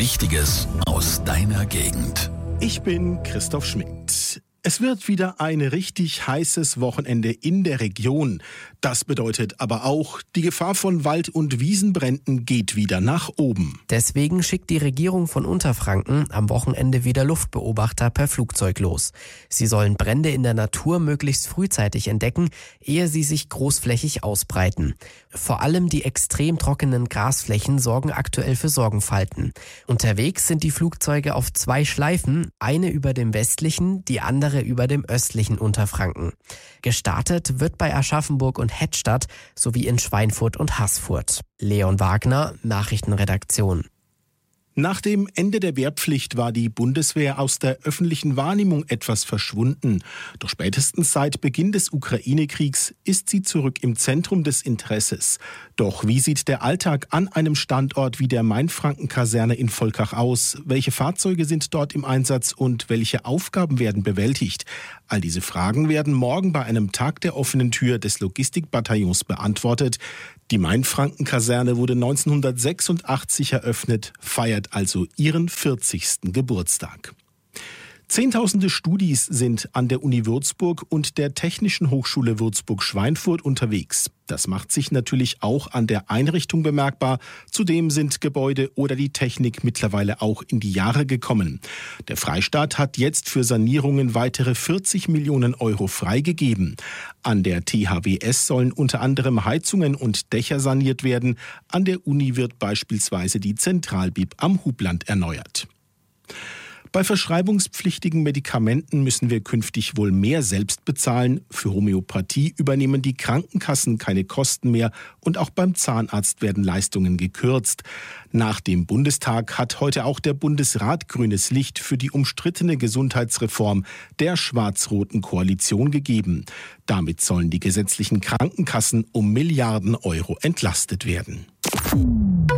Wichtiges aus deiner Gegend. Ich bin Christoph Schmidt. Es wird wieder ein richtig heißes Wochenende in der Region. Das bedeutet aber auch, die Gefahr von Wald- und Wiesenbränden geht wieder nach oben. Deswegen schickt die Regierung von Unterfranken am Wochenende wieder Luftbeobachter per Flugzeug los. Sie sollen Brände in der Natur möglichst frühzeitig entdecken, ehe sie sich großflächig ausbreiten. Vor allem die extrem trockenen Grasflächen sorgen aktuell für Sorgenfalten. Unterwegs sind die Flugzeuge auf 2 Schleifen, eine über dem westlichen, die andere über dem östlichen Unterfranken. Gestartet wird bei Aschaffenburg und Hettstadt sowie in Schweinfurt und Haßfurt. Leon Wagner, Nachrichtenredaktion. Nach dem Ende der Wehrpflicht war die Bundeswehr aus der öffentlichen Wahrnehmung etwas verschwunden. Doch spätestens seit Beginn des Ukraine-Kriegs ist sie zurück im Zentrum des Interesses. Doch wie sieht der Alltag an einem Standort wie der Mainfranken-Kaserne in Volkach aus? Welche Fahrzeuge sind dort im Einsatz und welche Aufgaben werden bewältigt? All diese Fragen werden morgen bei einem Tag der offenen Tür des Logistikbataillons beantwortet. Die Mainfranken-Kaserne wurde 1986 eröffnet, feiert also ihren 40. Geburtstag. Zehntausende Studis sind an der Uni Würzburg und der Technischen Hochschule Würzburg-Schweinfurt unterwegs. Das macht sich natürlich auch an der Einrichtung bemerkbar. Zudem sind Gebäude oder die Technik mittlerweile auch in die Jahre gekommen. Der Freistaat hat jetzt für Sanierungen weitere 40 Millionen Euro freigegeben. An der THWS sollen unter anderem Heizungen und Dächer saniert werden. An der Uni wird beispielsweise die Zentralbib am Hubland erneuert. Bei verschreibungspflichtigen Medikamenten müssen wir künftig wohl mehr selbst bezahlen. Für Homöopathie übernehmen die Krankenkassen keine Kosten mehr und auch beim Zahnarzt werden Leistungen gekürzt. Nach dem Bundestag hat heute auch der Bundesrat grünes Licht für die umstrittene Gesundheitsreform der schwarz-roten Koalition gegeben. Damit sollen die gesetzlichen Krankenkassen um Milliarden Euro entlastet werden.